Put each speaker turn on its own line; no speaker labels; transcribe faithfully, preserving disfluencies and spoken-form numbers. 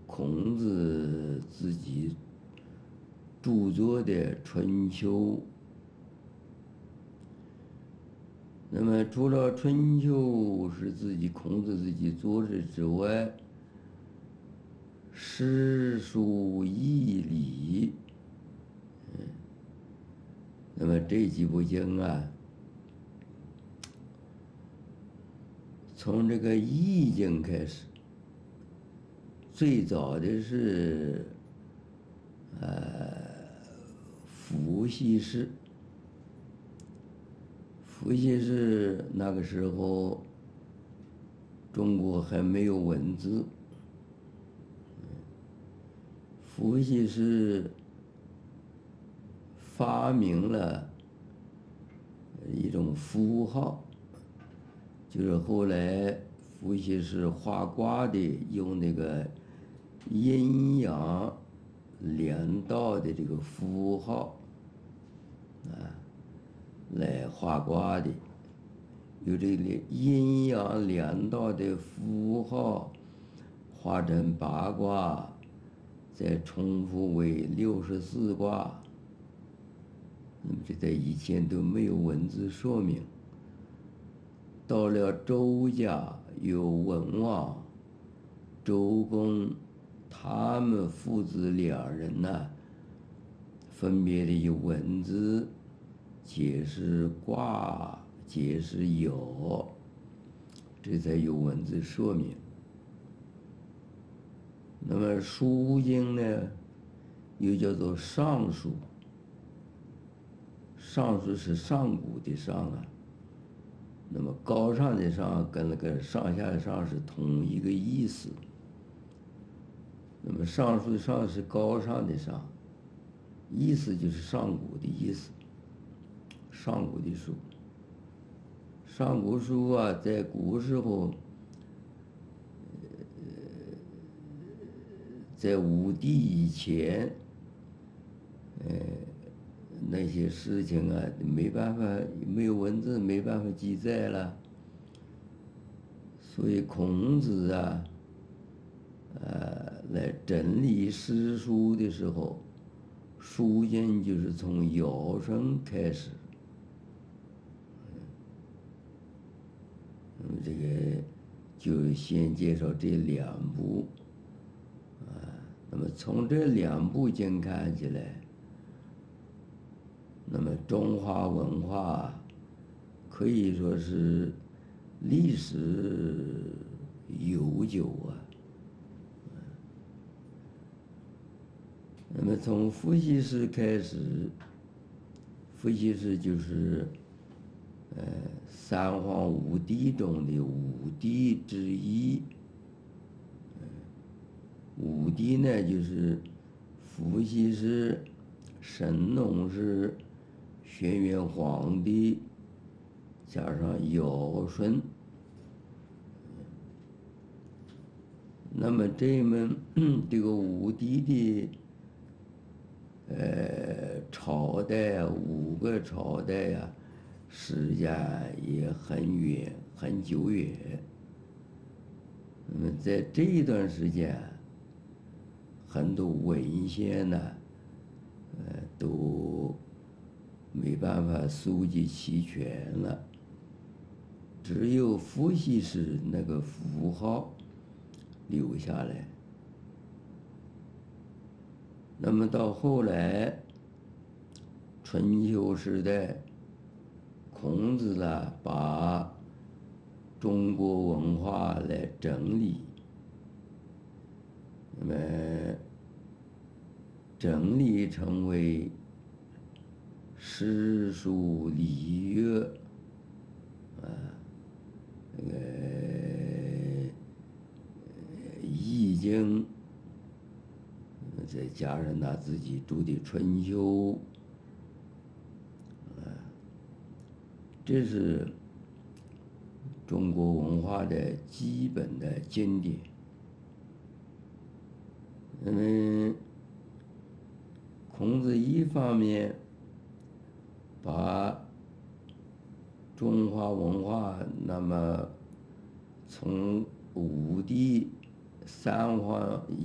孔子自己著作的《春秋》。那么，除了《春秋》是自己孔子自己做的之外，《诗》《书》《易》《礼》，嗯，那么这几部经啊，从这个《易经》开始，最早的是呃伏羲氏。伏羲氏那个时候，中国还没有文字。伏羲氏发明了一种符号，就是后来伏羲氏画卦的用那个阴阳两道的这个符号啊来画卦的，有这个阴阳两道的符号画成八卦，再重复为六十四卦。那么这在以前都没有文字说明。到了周家有文王、周公，他们父子两人呢，分别的有文字解释卦、解释爻，这才有文字说明。那么书经呢，又叫做尚书。尚书是上古的上啊，那么高尚的上跟那个上下的上是同一个意思。那么尚书的上是高尚的上，意思就是上古的意思。上古的书，上古书啊，在古时候，在武帝以前，呃，那些事情啊，没办法，没有文字，没办法记载了。所以孔子啊，呃，来整理诗书的时候，书经就是从尧舜开始。嗯，这个就先介绍这两部，啊，那么从这两部经看起来，那么中华文化可以说是历史悠久啊。那么从伏羲氏开始，伏羲氏就是呃三皇五帝中的五帝之一。五帝呢，就是伏羲氏、神农氏、轩辕黄帝，加上尧舜。那么这门这个五帝的呃朝代，五个朝代呀、啊，时间也很远，很久远。那么在这一段时间，很多文献呢，呃，都没办法搜集齐全了，只有伏羲氏那个符号留下来。那么到后来，春秋时代，孔子呢，把中国文化来整理，那么整理成为诗书礼乐啊，那个易经，再加上他自己著的《春秋》，啊，这是中国文化的基本的经典。那么，孔子一方面把中华文化，那么从五帝三皇